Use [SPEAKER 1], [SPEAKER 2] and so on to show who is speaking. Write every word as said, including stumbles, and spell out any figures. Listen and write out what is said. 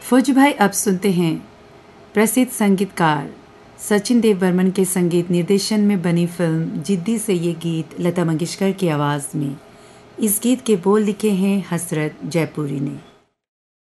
[SPEAKER 1] फौजी भाई, अब सुनते हैं प्रसिद्ध संगीतकार सचिन देव बर्मन के संगीत निर्देशन में बनी फिल्म जिद्दी से ये गीत लता मंगेशकर की आवाज़ में। इस गीत के बोल लिखे हैं हसरत जयपुरी ने।